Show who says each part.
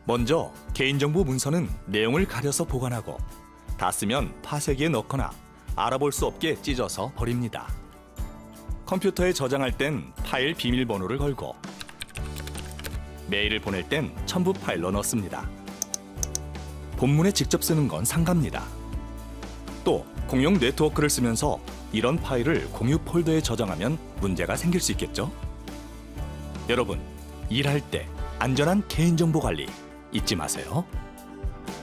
Speaker 1: 먼저 개인정보 문서는 내용을 가려서 보관하고 다 쓰면 파쇄기에 넣거나 알아볼 수 없게 찢어서 버립니다. 컴퓨터에 저장할 땐 파일 비밀번호를 걸고 메일을 보낼 땐 첨부 파일로 넣습니다. 본문에 직접 쓰는 건 상가입니다. 또 공용 네트워크를 쓰면서 이런 파일을 공유 폴더에 저장하면 문제가 생길 수 있겠죠? 여러분, 일할 때 안전한 개인정보 관리 잊지 마세요.